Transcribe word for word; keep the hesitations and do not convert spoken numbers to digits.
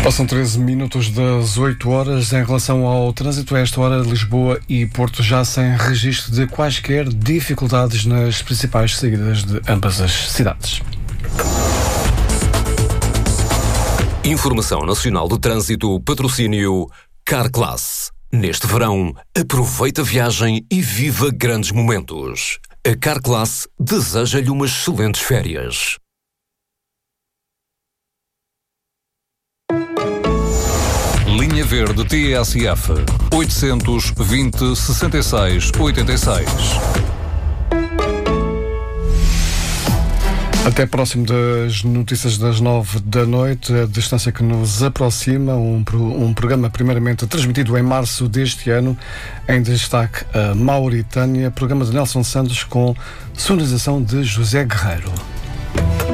Passam treze minutos das oito horas. Em relação ao trânsito, a esta hora, Lisboa e Porto já sem registro de quaisquer dificuldades nas principais saídas de ambas as cidades. Informação Nacional de Trânsito, patrocínio Carclass. Neste verão, aproveita a viagem e viva grandes momentos. A Carclass deseja-lhe umas excelentes férias. Linha Verde T S F oitocentos e vinte, sessenta e seis, oitenta e seis. Até próximo das notícias das nove da noite, a distância que nos aproxima, um, um programa primeiramente transmitido em março deste ano, em destaque a Mauritânia, programa de Nelson Santos com sonorização de José Guerreiro.